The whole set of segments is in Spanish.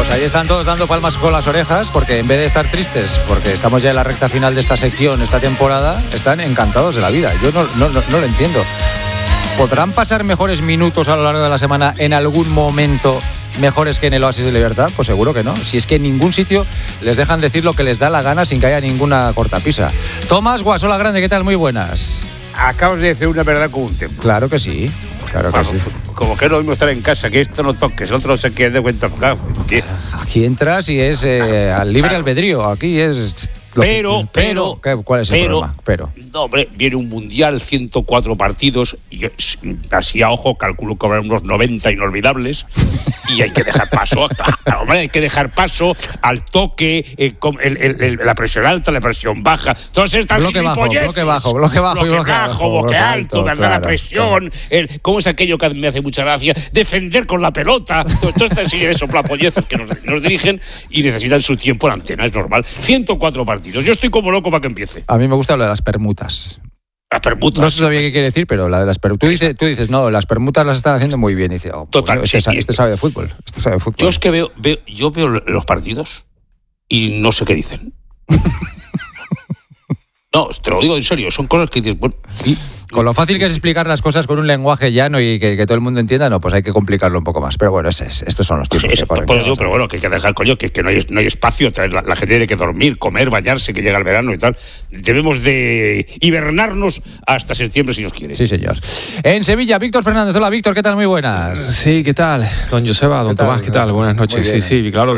Pues ahí están todos dando palmas con las orejas, porque en vez de estar tristes, porque estamos ya en la recta final de esta sección, esta temporada, están encantados de la vida. Yo no lo entiendo. ¿Podrán pasar mejores minutos a lo largo de la semana en algún momento mejores que en el Oasis de Libertad? Pues seguro que no. Si es que en ningún sitio les dejan decir lo que les da la gana sin que haya ninguna cortapisa. Tomás Guasola Grande, ¿qué tal? Muy buenas. Acabas de decir una verdad con un templo. Claro que sí. Claro que sí. Como que no mismo estar en casa, que esto no toques, el otro no se quede de cuenta. Aquí entras y es al libre albedrío. Aquí es... ¿Cuál es el problema? No, hombre, viene un mundial, 104 partidos, y yo, así a ojo calculo que habrá unos 90 inolvidables, y hay que dejar paso, claro, hombre, hay que dejar paso al toque, la presión alta, la presión baja, todas estas bloque bajo, bloque alto, ¿verdad? Claro, la presión, ¿cómo es aquello que me hace mucha gracia? Defender con la pelota, toda esta serie de soplapolleces que nos dirigen y necesitan su tiempo en antena, es normal. 104 partidos. Yo estoy como loco para que empiece. A mí me gusta lo de las permutas. Las permutas. No sé todavía qué quiere decir, pero la de las permutas. Tú dices, no, las permutas las están haciendo muy bien. Y dice, total. Bueno, este sabe de fútbol. Yo es que veo los partidos y no sé qué dicen. No, te lo digo en serio, son cosas que dices, bueno... Con lo fácil que es explicar las cosas con un lenguaje llano y que todo el mundo entienda, no, pues hay que complicarlo un poco más. Pero bueno, estos son los tiempos. Pero bueno, que hay que dejar, coño, que no hay espacio. La gente tiene que dormir, comer, bañarse, que llega el verano y tal. Debemos de hibernarnos hasta septiembre, si Dios quiere. Sí, señor. En Sevilla, Víctor Fernández. Hola, Víctor, ¿qué tal? Muy buenas. Sí, ¿qué tal? Don Joseba, don Tomás, ¿qué tal? Buenas noches. Sí, claro.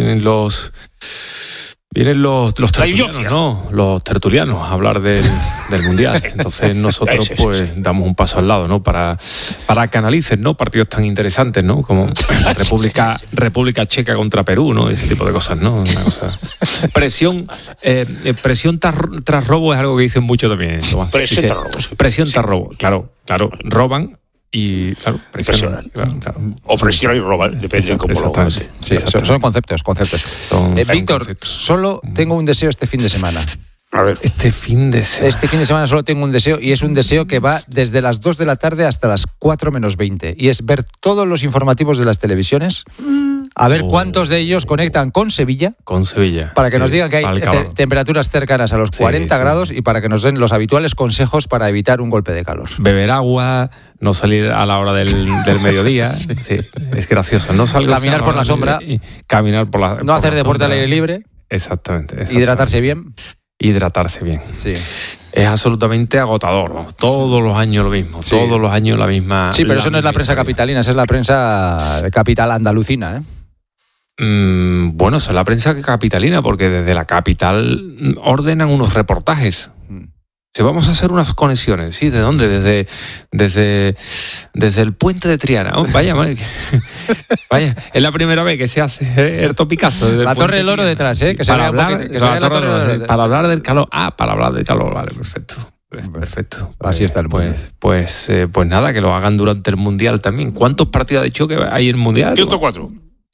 Vienen los tertulianos, ¿no? Los tertulianos a hablar del Mundial. Entonces nosotros pues damos un paso al lado, ¿no? Para que analicen, ¿no? Partidos tan interesantes, ¿no? Como la República Checa contra Perú, ¿no? Ese tipo de cosas, ¿no? Una cosa. Presión tras robo es algo que dicen mucho también. Presión tras robo. Claro. Roban. Y claro, presionan. Claro. O presionan y roban, depende de cómo lo hagan. Sí, son conceptos. Víctor, solo tengo un deseo este fin de semana. A ver. Este fin de semana solo tengo un deseo, y es un deseo que va desde las 2 de la tarde hasta las 4 menos 20. Y es ver todos los informativos de las televisiones, a ver cuántos de ellos conectan con Sevilla. Para que nos digan que hay temperaturas cercanas a los 40 grados y para que nos den los habituales consejos para evitar un golpe de calor. Beber agua, no salir a la hora del mediodía. Sí, es gracioso. No salgas caminar por la sombra. Caminar por la No hacer deporte al aire libre. Exactamente. Hidratarse bien. Sí. Es absolutamente agotador, ¿no? Todos los años lo mismo, todos los años la misma... Sí, pero eso no es la prensa capitalina, esa es la prensa capital andalucina, ¿eh? Bueno, esa es la prensa capitalina, porque desde la capital ordenan unos reportajes. Si vamos a hacer unas conexiones, ¿sí? ¿De dónde? Desde el puente de Triana. Oh, vaya, es la primera vez que se hace el topicazo. La Torre del Oro detrás, ¿eh? Para hablar del calor. Para hablar del calor, vale, perfecto. Así está el mundo. Pues nada, que lo hagan durante el Mundial también. ¿Cuántos partidos ha dicho que hay en el Mundial? 104.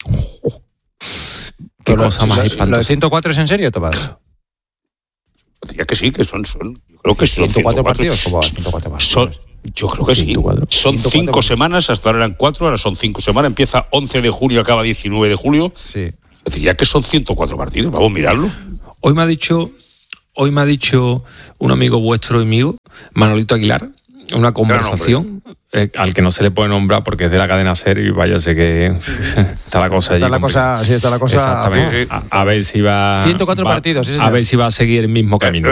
Qué cosa más espantosa. ¿Lo de 104 es en serio, Tomás? Ya que sí, que son creo que son 104 partidos. ¿Cómo va? 104 partidos. Yo creo que 104. Sí. Son 5 semanas, hasta ahora eran 4, ahora son 5 semanas. Empieza 11 de julio, acaba 19 de julio. Sí. Es decir, ya que son 104 partidos, vamos a mirarlo. Hoy me ha dicho un amigo vuestro y mío, Manolito Aguilar, una conversación al que no se le puede nombrar porque es de la cadena SER y váyase que está la cosa allí. Está la cosa. Exactamente. A ver si va... 104 partidos, sí, a ver si va a seguir el mismo camino.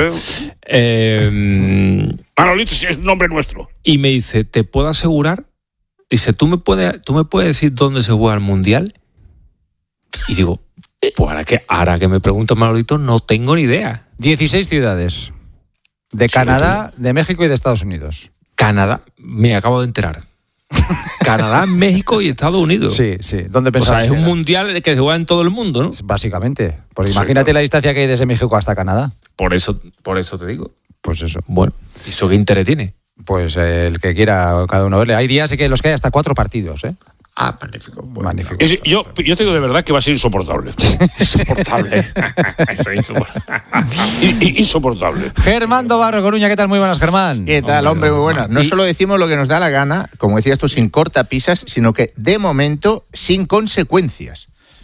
Manolito es un nombre nuestro. Y me dice, ¿te puedo asegurar? Dice, ¿tú me puedes decir dónde se juega el Mundial? Y digo, pues ahora que me pregunto, Manolito, no tengo ni idea. 16 ciudades. De Canadá, de México y de Estados Unidos. Canadá, me acabo de enterar. Canadá, México y Estados Unidos. Sí. ¿Dónde pensabas? O sea, es un mundial que se juega en todo el mundo, ¿no? Básicamente. Porque imagínate la distancia que hay desde México hasta Canadá. Por eso te digo. Pues eso. Bueno, ¿eso qué interés tiene? Pues el que quiera cada uno verle. Hay días en que los que hay hasta 4 partidos, ¿eh? Magnífico. Bueno, magnífico. Yo te digo de verdad que va a ser insoportable. Insoportable. Eso es insoportable. Germán Dobarro, Coruña, ¿qué tal? Muy buenas, Germán. ¿Qué tal, hombre? Muy buenas. No solo decimos lo que nos da la gana, como decías tú, sin cortapisas, sino que de momento sin consecuencias.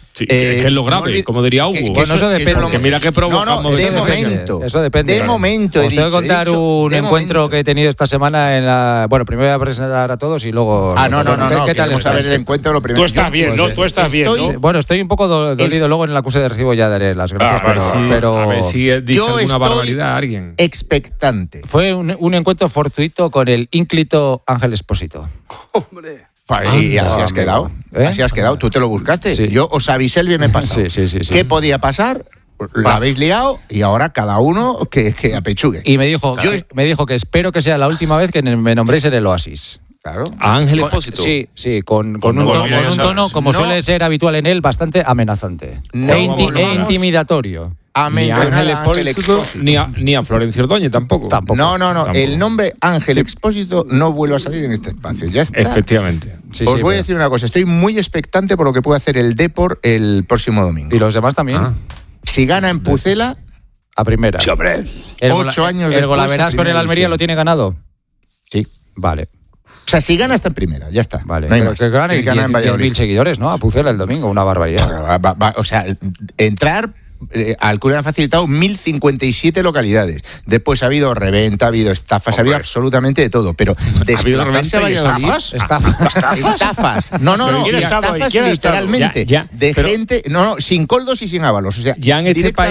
Sí, que es lo grave, como diría Hugo. Bueno, eso depende. Que mira que provocamos. de momento. Eso depende. De momento. Os tengo que contar un encuentro que he tenido esta semana en la... Bueno, primero voy a presentar a todos y luego... No. ¿Qué tal Queremos saber el encuentro lo primero. Tú estás bien, ¿no? Tú estás bien, ¿no? Bueno, estoy un poco dolido. Luego en el acuse de recibo ya daré las gracias. Pero a ver si dice yo alguna estoy barbaridad a alguien. Expectante. Fue un encuentro fortuito con el ínclito Ángel Expósito. ¡Hombre! Y así has quedado. Así has quedado. ¿Tú te lo buscaste? Sí. Yo os avisé el viernes pasado. Sí. ¿Qué podía pasar? Lo habéis liado y ahora cada uno que apechugue. Y me dijo que espero que sea la última vez que me nombréis en el Oasis. Claro. A Ángel Expósito. Sí, con un tono, como suele ser habitual en él, bastante amenazante. No, e intimidatorio. Ni a Ángel Expósito ni a Florencio Ordóñez tampoco. No. Tampoco. El nombre Ángel Expósito no vuelve a salir en este espacio. Ya está. Efectivamente. Os voy a decir una cosa. Estoy muy expectante por lo que puede hacer el Depor el próximo domingo. Y los demás también. Si gana en Pucela, A primera. Sí, hombre. 8 años ¿El después, Golaveras en con el primera Almería división. lo tiene ganado? Sí. Vale. O sea, si gana está en primera, ya está. Vale. No hay Pero más. que gane Y gana en Valladolid. 10.000 seguidores, ¿no? A Pucela el domingo, una barbaridad. O sea, entrar... Alcura han facilitado 1.057 localidades. Después ha habido reventa, ha habido estafas, ha habido absolutamente de todo. Pero desplazarse a Valladolid... Estafas. No. Estafas literalmente. Gente... No, sin coldos y sin ávalos. O sea, ya en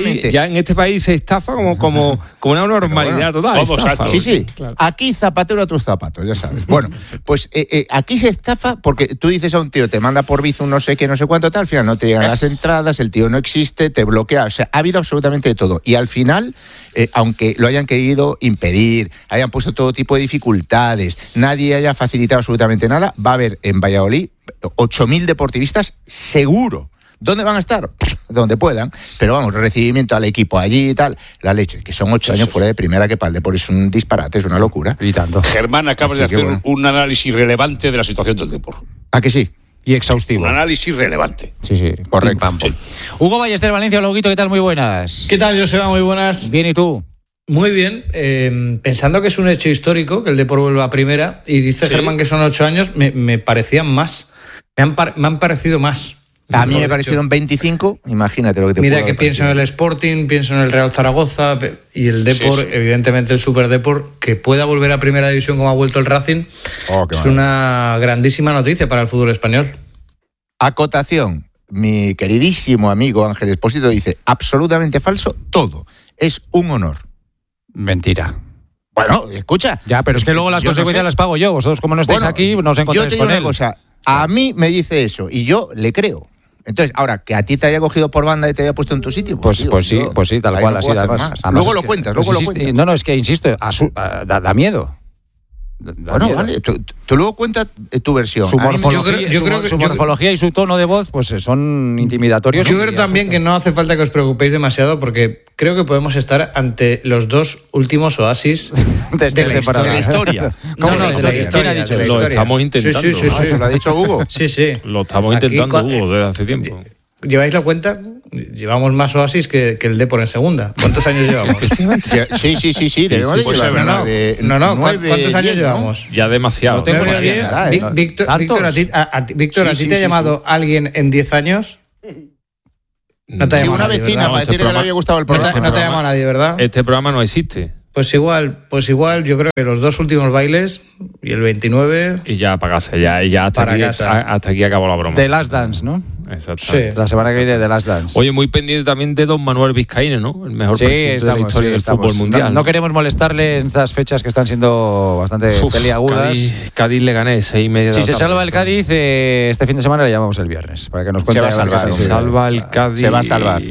este país se estafa como una normalidad total. Estafa. Sí. Claro. Aquí zapatero a tus zapatos, ya sabes. Bueno, pues aquí se estafa porque tú dices a un tío, te manda por Bizum no sé qué, no sé cuánto tal, al final no te llegan las entradas, el tío no existe, te bloquea. O sea, ha habido absolutamente de todo. Y al final, aunque lo hayan querido impedir, hayan puesto todo tipo de dificultades, nadie haya facilitado absolutamente nada, va a haber en Valladolid 8.000 deportivistas seguro. ¿Dónde van a estar? Donde puedan. Pero vamos, recibimiento al equipo allí y tal. La leche, que son 8 años fuera de primera, que para el deporte es un disparate, es una locura. Y tanto. Germán acaba de hacer un análisis relevante de la situación del deporte. ¿A que sí? Y exhaustivo. Un análisis relevante. Sí. Correcto. Sí. Hugo Ballester, Valencia, Loguito, ¿qué tal? Muy buenas. ¿Qué tal, Joseba? Muy buenas. Bien, ¿y tú? Muy bien. Pensando que es un hecho histórico que el Depor vuelva a primera, y dice Germán que son 8 años, me parecían más. Me han parecido más. A mí me parecieron 25, imagínate lo que te Mira puedo que haber pienso en parecido. el Sporting, pienso en el Real Zaragoza y el Depor, evidentemente el Super Depor, que pueda volver a primera división como ha vuelto el Racing, es una grandísima noticia para el fútbol español. Acotación. Mi queridísimo amigo Ángel Expósito dice, absolutamente falso, todo. Es un honor. Mentira. Bueno, escucha. Ya, pero es que luego las Yo no consecuencias sé. las pago yo. Vosotros, como no estáis aquí, nos Yo encontráis te digo con una él. cosa. A mí me dice eso y yo le creo. Entonces, ahora, que a ti te haya cogido por banda y te haya puesto en tu sitio. Pues sí, tal ahí cual, no así puedo además. hacer más. Además Luego es lo que- cuentas, pues luego lo insiste- cuentas. No, es que insisto, da miedo. Bueno, vale, tú luego cuentas tu versión. Su A mí me- morfología, yo creo que- su morfología y su tono de voz pues son intimidatorios. Yo creo también que no hace falta que os preocupéis demasiado, porque creo que podemos estar ante los 2 últimos oasis de la temporada. historia. ¿Cómo No, de de la la historia? historia, ¿Quién ha dicho de la eso? Lo historia. estamos intentando. Sí. ¿Se lo ha dicho Hugo? Sí. Lo estamos Aquí, intentando, Hugo, desde hace tiempo. ¿Lleváis la cuenta? Llevamos más oasis que el Depor en segunda. ¿Cuántos años llevamos? Sí. Debemos de pues llevar es una de No. 9, ¿Cuántos años 10, ¿no? llevamos? Ya demasiado. No tengo Nueve, ni idea. 10. Caray, ¿no? Víctor, ¿Tantos? ¿a ti te ha Sí. llamado alguien en 10 años? No te ha Sí, llamado una nadie, vecina ¿verdad? para este decir que le programa- había gustado el No te programa. ha llamado nadie, ¿verdad? Este programa no existe. Pues igual, yo creo que los 2 últimos bailes y el 29... Y ya para casa, ya hasta, Para aquí, casa. hasta aquí acabó la broma. The Last Dance, ¿no? Exacto. Sí. La semana que viene The Last Dance. Oye, muy pendiente también de don Manuel Vizcaíno, ¿no? El mejor presidente de la historia del fútbol mundial. No queremos molestarle en estas fechas que están siendo bastante peliagudas. Cádiz le gané 6:30. Si se salva el Cádiz, este fin de semana le llamamos el viernes, para que nos cuente. Se va a salvar, qué tal. Se salva el Cádiz. Se va a salvar.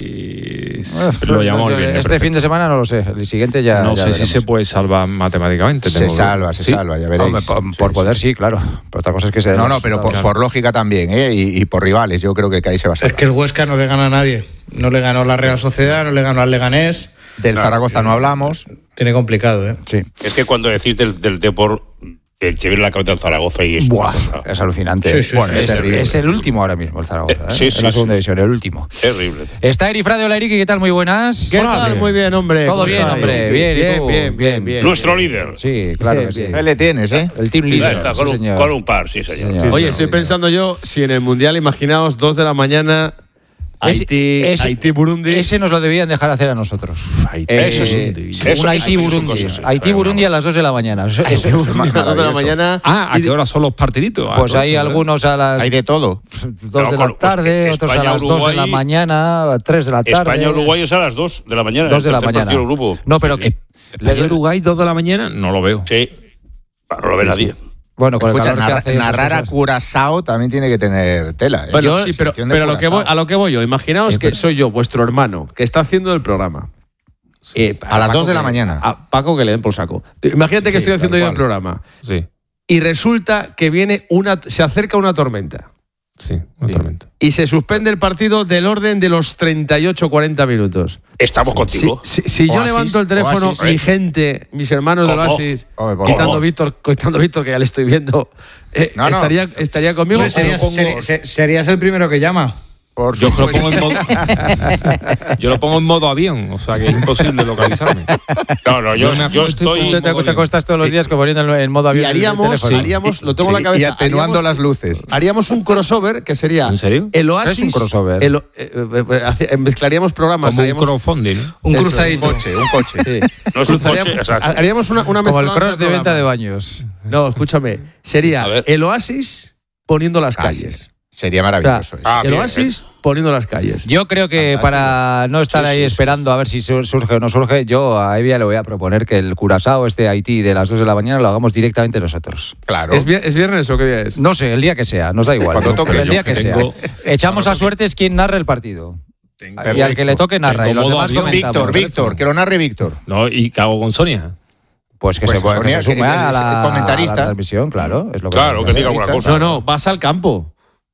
Lo llamamos el viernes. Este fin de semana no lo sé. El siguiente ya. No ya sé si veremos. se puede salvar matemáticamente. Se salva, ya veréis. Hombre, por poder sí, claro. Pero otra cosa es que se den No, los pero resultados. por lógica también, y por rivales. Yo creo que ahí se va a Es salvar. que el Huesca no le gana a nadie. No le ganó la Real Sociedad, no le ganó al Leganés. Del Zaragoza no hablamos. Tiene complicado, ¿eh? Sí. Es que cuando decís del Depor, te viene la cabeza del Zaragoza y es Buah, una cosa es alucinante. Sí, sí, Bueno, sí, es, es terrible. es el último ahora mismo el Zaragoza. Sí, en la sí, segunda sí. división, el último. terrible. Está Eri Frade, hola Eriki, ¿qué tal? Muy buenas. ¿Qué tal? Muy bien, hombre. Todo ¿Cómo bien, estáis? hombre. Bien, ¿y tú? Bien. Nuestro líder. Sí, claro que sí. Ahí le tienes, ¿eh? El team Ya leader. está, sí, con, señor. con un par, sí, señor. Señor. Oye, estoy pensando yo si en el Mundial, imaginaos 2 de la mañana Haití, Burundi. Ese nos lo debían dejar hacer a nosotros. Eso sí. Un Haití-Burundi. Haití-Burundi a las 2 de la mañana. A las 2 de la mañana. ¿A qué hora son los partiditos? Pues hay algunos a las... Hay de todo. 2 de la tarde, otros a las 2 de la mañana, 3 de la tarde. España-Uruguay es a las 2 de la mañana. 2 de la mañana. No, pero que... España-Uruguay, 2 de la mañana, no lo veo. Sí, no lo ve nadie. Bueno, con Escucha, el calor que hace narrar a Curazao también tiene que tener tela. Bueno, sí, pero a lo que voy yo. Imaginaos que soy yo, vuestro hermano, que está haciendo el programa. A las 2 de la mañana. A Paco que le den por saco. Imagínate que estoy haciendo yo el programa. Sí. Y resulta que se acerca una tormenta. Sí, una tormenta. Y se suspende el partido del orden de los 38-40 minutos. Estamos contigo. Si yo levanto el teléfono, mi gente, mis hermanos del Oasis, quitando Víctor, que ya le estoy viendo, estaría conmigo. Serías el primero que llama. Yo lo pongo en modo avión, o sea que es imposible localizarme. No, yo estoy. Te acuestas todos los días poniendo en modo avión. Y haríamos, lo tengo en la cabeza. Y atenuando las luces. Haríamos un crossover que sería. ¿En serio? El Oasis. ¿Qué es un crossover? Mezclaríamos programas. Como un crowdfunding, ¿no? Un cruzadito. Un coche. Sí. No es un coche, exacto. Haríamos una Como el mezcla cross de venta de baños. No, escúchame. Sería el Oasis poniendo las calles. Sería maravilloso. El Oasis poniendo las calles. Yo creo que para no estar ahí esperando a ver si surge o no surge, yo a Evia le voy a proponer que el Curazao Haití de las 2 de la mañana lo hagamos directamente nosotros. Claro. ¿Es viernes o qué día es? No sé, el día que sea, nos da igual. Cuando toque. El día que sea. Echamos a suertes quién narra el partido. Y al que le toque narra. Y los demás comentamos. Víctor, que lo narre Víctor. No, ¿y qué hago con Sonia? Pues que se sume a la transmisión, claro. Es lo que diga alguna cosa. No, vas al campo.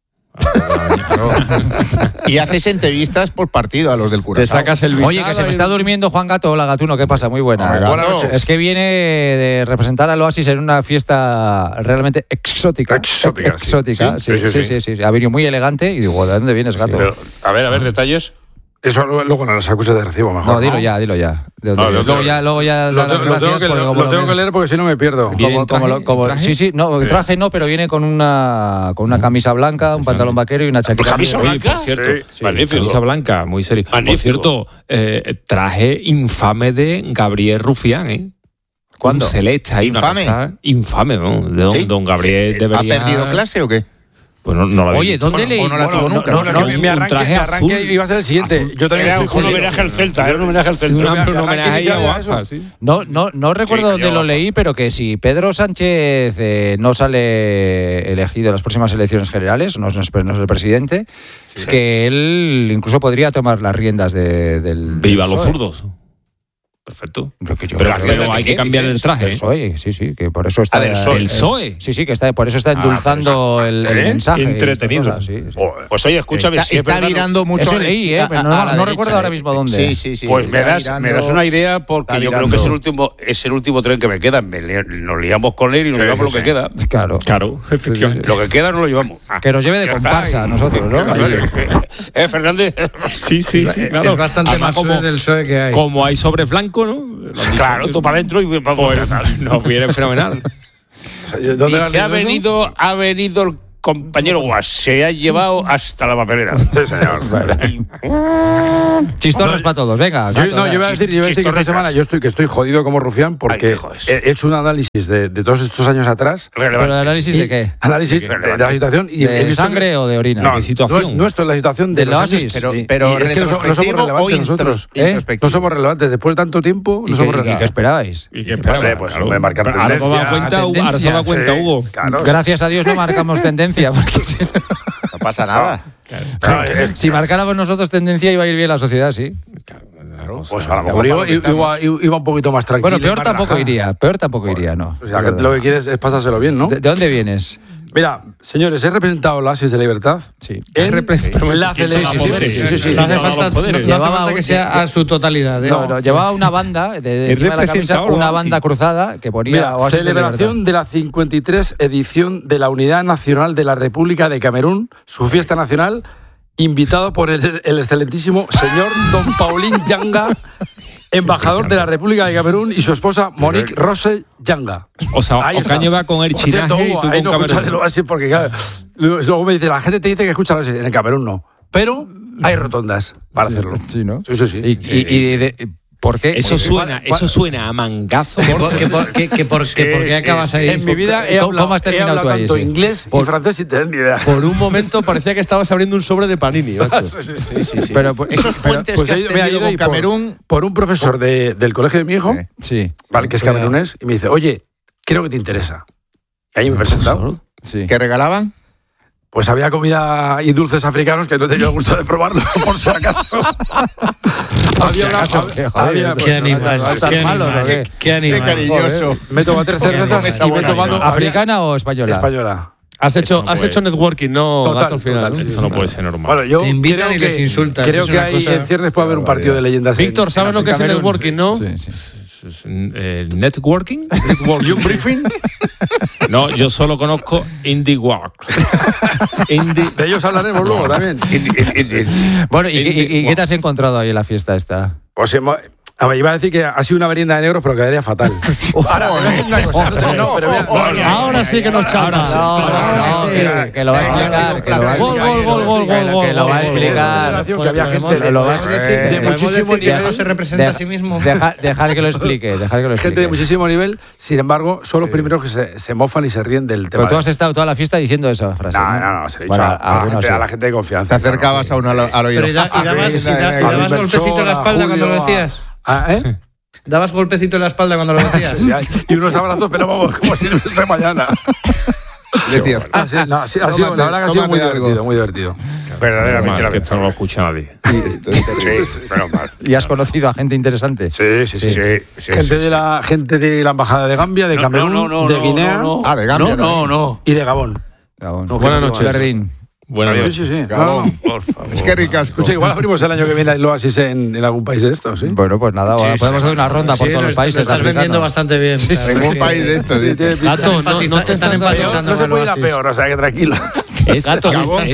Y haces entrevistas por partido a los del Curazao. Te sacas el visado. Oye, que se me está durmiendo Juan Gato. Hola, Gatuno, ¿qué pasa? Muy buena. Buenas noches. Es que viene de representar al Oasis en una fiesta realmente exótica. Exótica, sí. Ha venido muy elegante y digo, ¿de dónde vienes, Gato? Pero, a ver, detalles. Eso luego no los acuse de recibo mejor. No, dilo ya. ¿De dónde vienes? Luego ya lo tengo que leer porque si no me pierdo. Traje no, pero viene con una camisa blanca, un pantalón vaquero y una chaqueta. ¿Camisa blanca? Por cierto, Sí. Magnífico. Camisa blanca, muy serio. Magnífico. Por cierto, traje infame de Gabriel Rufián, ¿eh? ¿Cuándo? Un celeste ahí. Infame, ¿no? Don Gabriel debería... ¿Ha perdido clase o qué? Pues no lo Oye, ¿dónde leí? No la tuvo nunca. Mi arranque iba a ser el siguiente. Yo también Era estoy un homenaje al Celta. Era un homenaje al Celta. Un homenaje a Guafa, sí. No recuerdo dónde lo leí, pero que si Pedro Sánchez no sale elegido en las próximas elecciones generales, no es el presidente, que él incluso podría tomar las riendas del Viva los zurdos. Perfecto. Pero hay que cambiar el traje. El PSOE, sí, que por eso está... ¿El PSOE? Sí, que por eso está endulzando el mensaje. Entretenido. Pues oye, escúchame. Está virando mucho. Eso leí, pero no recuerdo ahora mismo dónde. Sí. Pues me das una idea porque yo creo que es el último tren que me queda. Nos liamos con él y nos llevamos lo que queda. Claro, efectivamente. Lo que queda no lo llevamos. Que nos lleve de comparsa a nosotros, ¿no? Fernández. Sí, claro. Es bastante más del PSOE que hay. Como hay sobre flanco, ¿no? Claro, tú para adentro y vamos a tratar. Nos viene fenomenal. Dice, ha venido el compañero Guas, se ha llevado hasta la papelera. Sí, señor. Chistorros para todos, venga. Yo voy a decir que esta semana estoy jodido como Rufián porque he hecho un análisis de todos estos años atrás. ¿Pero el análisis de qué? Análisis de la situación. Y ¿De sangre o de orina? No, ¿Qué situación? No, esto es la situación de los años. Pero es que no somos relevantes nosotros. No somos relevantes. Después de tanto tiempo, no somos relevantes. ¿Y qué esperabais? Pues me marcar tendencia. Ahora toma cuenta, Hugo. Gracias a Dios no marcamos tendencia. Porque no pasa nada. Si marcáramos nosotros tendencia iba a ir bien la sociedad, sí. Pues a lo mejor iba un poquito más tranquilo. Bueno, peor tampoco iría, ¿no? O sea, lo que quieres es pasárselo bien, ¿no? ¿De dónde vienes? Mira, señores, he representado la Oasis de Libertad. Sí. La celebración. Sí. No hace falta que sea a su totalidad. No, llevaba una banda de la camisa, una banda cruzada que ponía Oasis celebración de la 53 edición de la Unidad Nacional de la República de Camerún, su fiesta nacional, invitado por el excelentísimo señor Don Paulín Yanga, embajador de la República de Camerún, y su esposa Monique Rose Yanga. O sea, Ocaño va con el chinaje y tú con Camerún. Así porque claro, luego me dice, la gente te dice que escucha en el Camerún no. Pero Hay rotondas para hacerlo. Sí, ¿no? Sí. ¿Por qué? Eso suena a mangazo. ¿Por qué acabas ahí? En mi vida he hablado tanto inglés y francés sin tener ni idea. Por un momento parecía que estabas abriendo un sobre de Panini. Sí. Pero esos puentes que has tenido con Camerún... Por un profesor del colegio de mi hijo, vale, que es camerunés, y me dice, oye, creo que te interesa. Y ahí me he presentado. ¿Qué regalaban? Pues había comida y dulces africanos que no he tenido el gusto de probarlo, por si acaso. Qué animal. Qué cariñoso. Me he tomado 3 cervezas y me he tomado... ¿Africana o española? Española. Has hecho networking, ¿no, Total, Gato, al final? total, Eso no puede ser normal. Bueno, yo te invitan creo y les insultas. Creo que ahí en ciernes puede haber un partido de leyendas. Víctor, ¿sabes lo que es el networking, no? Sí. ¿Networking? ¿Y un briefing? No, yo solo conozco Indie Work. De ellos hablaremos luego también. Bueno, ¿y qué te has encontrado ahí en la fiesta esta? Pues iba a decir que ha sido una merienda de negros, pero quedaría fatal. Ahora sí que nos chapas. No, que lo va a explicar. Que lo va a explicar. Que había gente de muchísimo nivel. No se representa a sí mismo. Dejar que lo explique. Gente de muchísimo nivel, sin embargo, son los primeros que se mofan y se ríen del tema. Pero tú has estado toda la fiesta diciendo esa frase. No, se lo he dicho a la gente de confianza. Te acercabas a uno al oído. ¿Y dabas golpecito en la espalda cuando lo decías? ¿Dabas golpecito en la espalda cuando lo decías? Y unos abrazos, pero vamos, como si no fuese mañana. Decías, la verdad que ha sido muy divertido. Verdaderamente. Que esto no lo escucha nadie. Pero mal. ¿Y has conocido a gente interesante? Sí. Gente de la embajada de Gambia, de Camerún, de Guinea. de Gambia. No. Y de Gabón. Buenas noches, Jardín. Buenas noches. Sí. Gabón, por favor. Es que ricasco. Escucha, igual abrimos el año que viene el Oasis en algún país de estos, ¿sí? Bueno, pues nada, podemos hacer una ronda por todos los países. Estás vendiendo bastante bien. En un país de estos. Gato, no te están empatizando. No se puede ir a peor, o sea que tranquilo. Gato,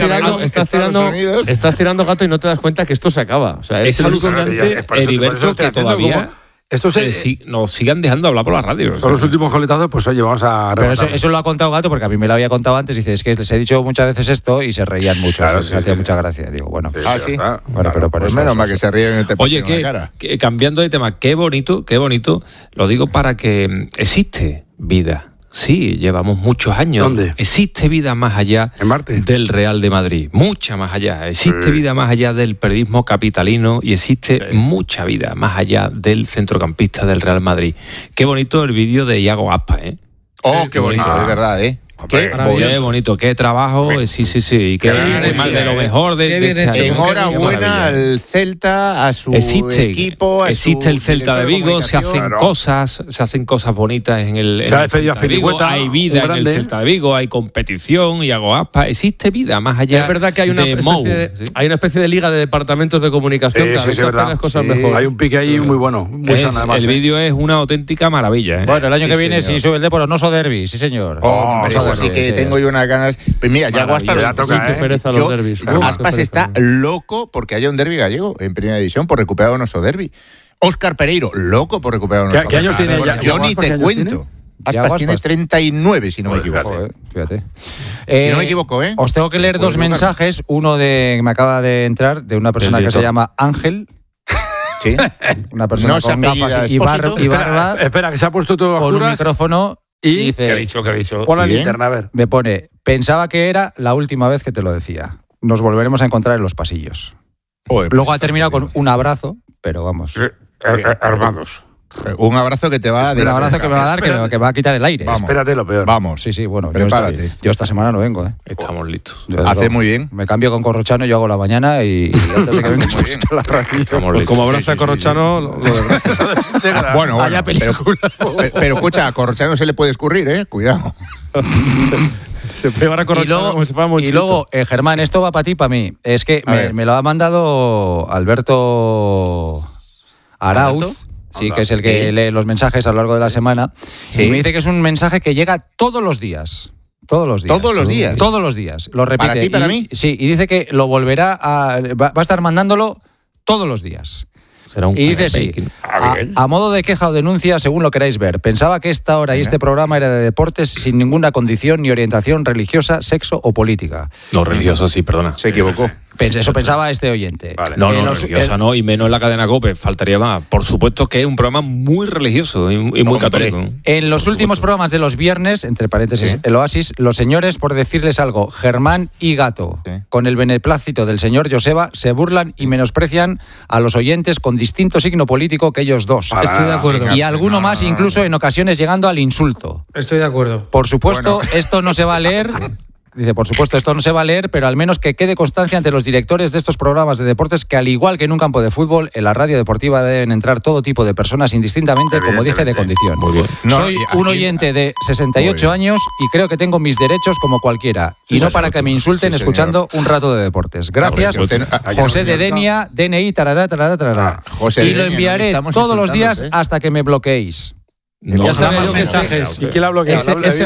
estás tirando, Gato, y no te das cuenta que esto se acaba. O sea, es alucinante, Heriberto, que todavía nos sigan dejando hablar por la radio. Son los últimos coletazos, pues oye, vamos a... Pero eso lo ha contado Gato, porque a mí me lo había contado antes. Dice, es que les he dicho muchas veces esto y se reían mucho. Claro, se hacía mucha gracia. Digo, bueno. Sí. Bueno, pero por Pues eso... menos mal que se ríen en Oye, que cambiando de tema, qué bonito, lo digo para que existe vida. Sí, llevamos muchos años. ¿Dónde? Existe vida más allá ¿En Marte? del Real de Madrid. Mucha más allá. Existe vida más allá del periodismo capitalino y existe mucha vida más allá del centrocampista del Real Madrid. Qué bonito el vídeo de Iago Aspas, ¿eh? Qué bonito, de verdad, ¿eh? Qué bonito, qué trabajo, sí, y qué mal de lo mejor de este año. Enhorabuena al Celta, a su equipo, existe el Celta de Vigo, se hacen cosas bonitas en el Celta de Vigo, hay vida en el Celta de Vigo, hay competición, y hago Aspas, existe vida más allá. Es verdad que hay una especie de liga de departamentos de comunicación que a veces hacen las cosas mejor. Hay un pique ahí muy bueno, muy sano además. El vídeo es una auténtica maravilla. Bueno, el año que viene si sube el Depor, no so derbi, sí señor. Así que tengo yo unas ganas. Pues mira, ya Aspas está loco porque haya un derbi gallego en primera división por recuperar un oso derbi. Óscar Pereiro, loco por recuperar un oso derbi. ¿Qué años tiene ya? Yo ni te cuento. Aspas tiene 39, si no me equivoco. Fíjate. Si no me equivoco, ¿eh? Os tengo que leer dos mensajes. Uno que me acaba de entrar de una persona que se llama Ángel. Sí. Una persona con gafas y barba. Espera, que se ha puesto todo con un micrófono. Y dice, ¿Qué ha dicho? Pon la linterna, a ver. Me pone, pensaba que era la última vez que te lo decía. Nos volveremos a encontrar en los pasillos. Luego ha terminado con un abrazo, pero vamos. Armados. Un abrazo que te va a dar. Un abrazo que me va a dar, que va a quitar el aire. Vamos. Espérate lo peor. Vamos. Sí, bueno. Prepárate. Yo esta semana no vengo, ¿eh? Estamos listos. Hace muy bien. Me cambio con Corrochano, yo hago la mañana y antes de que venga a la radio. Pues como abraza a Corrochano, lo de Bueno, vaya película. Pero escucha, a Corrochano se le puede escurrir, Cuidado. Se puede llevar a Corrochano como si fuera monchito. Y luego, Germán, esto va para ti, para mí. Es que me lo ha mandado Alberto Arauz. Sí, que es el que lee los mensajes a lo largo de la semana. Sí. Y me dice que es un mensaje que llega todos los días. Todos los días. ¿Todos los días? Todos los días. Lo repite. ¿Para ti, para mí? Sí, y dice que lo volverá a... Va a estar mandándolo todos los días. Será un y dice sí, a modo de queja o denuncia, según lo queráis ver. Pensaba que esta hora y este programa era de deportes sin ninguna condición ni orientación religiosa, sexo o política. No, religiosa sí, perdona. Se equivocó. Eso pensaba este oyente. Vale. No, religiosa no, y menos en la cadena COPE, faltaría más. Por supuesto que es un programa muy religioso y muy católico. En los últimos programas de los viernes, entre paréntesis, el Oasis, los señores, por decirles algo, Germán y Gato, con el beneplácito del señor Joseba, se burlan y menosprecian a los oyentes con distinto signo político que ellos dos. Estoy de acuerdo. Y alguno más, incluso en ocasiones llegando al insulto. Estoy de acuerdo. Por supuesto, esto no se va a leer. Dice, por supuesto, esto no se va a leer, pero al menos que quede constancia ante los directores de estos programas de deportes que, al igual que en un campo de fútbol, en la radio deportiva deben entrar todo tipo de personas indistintamente, como dije, de condición. Muy bien. Soy un oyente de 68 años y creo que tengo mis derechos como cualquiera. Y no para que me insulten escuchando un rato de deportes. Gracias, José de Denia, DNI, tarará, tarará, tarará. Y lo enviaré todos los días hasta que me bloqueéis. No, ya sabía yo mensajes. ¿Y quién la bloquea? Ese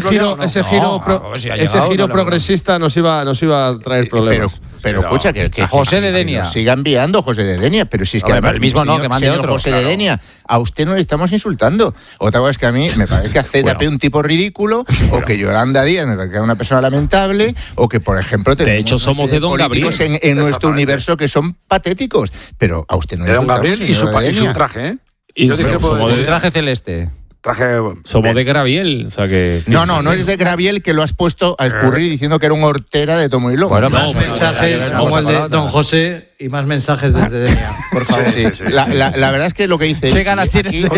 giro progresista nos iba a traer problemas. Pero escucha, que José de Denia. Siga enviando José de Denia, pero si es que el mismo no, que mande otro. José de Denia, a usted no le estamos insultando. Otra cosa es que a mí me parece que a ZP un tipo ridículo, o que Yolanda Díaz me parece una persona lamentable, o que, por ejemplo, tenemos, de hecho, somos de Don Gabriel en nuestro universo que son patéticos. Pero a usted no le insultamos. De Don Gabriel y su traje, ¿eh? Y somos de traje celeste. Somos de Graviel, o sea que... No eres de Graviel, que lo has puesto a escurrir diciendo que era un hortera de tomo y lomo. Bueno, más mensajes como el de Don José y más mensajes desde Denia, por favor. Sí. La verdad es que lo que dice... ¿Qué ganas tienes de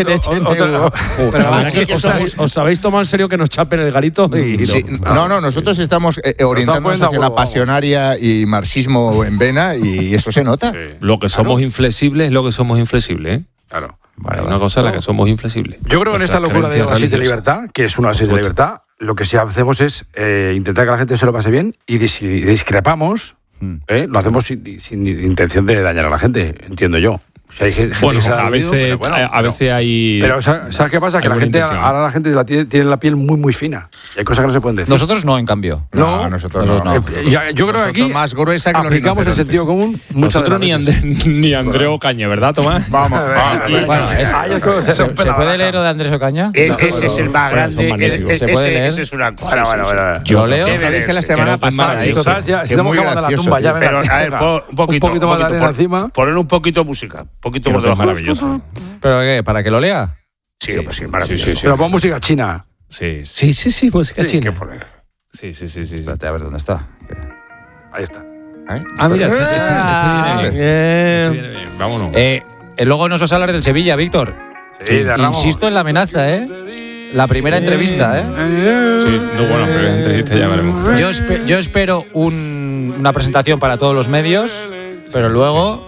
¿Os habéis tomado en serio que nos chapen el garito? No, nosotros estamos orientándonos hacia la pasionaria y marxismo en vena, y eso se nota. Lo que somos inflexibles es lo que somos inflexibles, ¿eh? Claro. Vale, una cosa es la que somos inflexibles. Yo creo que en esta locura de oasis de libertad, que es una oasis de libertad, lo que sí hacemos es intentar que la gente se lo pase bien, y si discrepamos, lo hacemos sin intención de dañar a la gente, entiendo yo. Si hay gente que se a veces hay... Pero ¿sabes qué pasa? Que la gente, ahora la gente tiene la piel muy, muy fina. Y hay cosas que no se pueden decir. Nosotros no, en cambio. No, nosotros no. Yo creo que aquí más gruesa que aplicamos el sentido común. Nosotros ni Andrés Ocaña, ¿verdad, Tomás? Vamos. ¿Se puede leer lo de Andrés Ocaña? Ese es el más grande. ¿Se puede leer? Ese es una cosa. Yo leo. Lo dije la semana pasada. Estamos acabando la tumba ya. Pero, a ver, un poquito más de arena encima. Poner un poquito de música. Poquito por debajo. Maravilloso. ¿Pero qué? ¿Para que lo lea? Sí, maravilloso. Pero pon música china. Sí, música china. Sí. Espérate, a ver dónde está. Ahí está. Mira, este viene bien. Vámonos. Luego nos vas a hablar del Sevilla, Víctor. Sí, de Ramos. Insisto en la amenaza, La primera entrevista, Sí, bueno, pero la entrevista ya veremos. Yo espero una presentación para todos los medios, pero luego...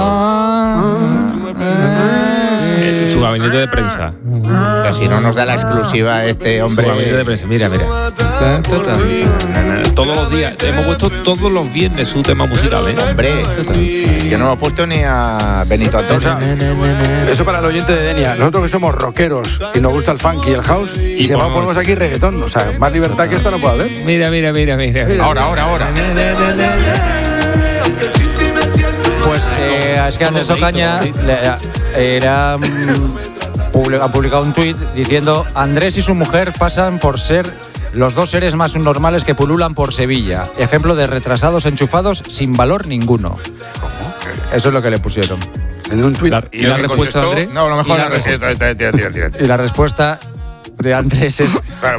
Su gabinete de prensa. Pero si no nos da la exclusiva este hombre. Su gabinete de prensa, mira. Todos los días, hemos puesto todos los viernes su tema musical, Hombre, yo no lo he puesto ni a Benito Antonio. Eso para el oyente de Denia. Nosotros que somos rockeros y nos gusta el funk y el house, y si ponemos aquí reggaetón, o sea, más libertad que esto no puede haber. Mira. Ahora. Pues es que Andrés Ocaña ha publicado un tuit diciendo: Andrés y su mujer pasan por ser los dos seres más normales que pululan por Sevilla. Ejemplo de retrasados enchufados sin valor ninguno. Eso es lo que le pusieron. En un tuit. ¿Y la respuesta de Andrés? No, lo mejor Tira. Y la respuesta de Andrés es...